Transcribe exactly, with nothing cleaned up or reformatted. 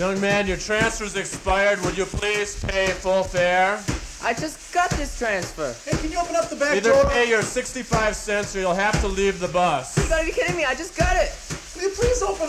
Young man, your transfer's expired. Would you please pay full fare? I just got this transfer. Hey, can you open up the back Either door? pay your sixty-five cents or you'll have to leave the bus. You gotta be kidding me. I just got it. Will you please open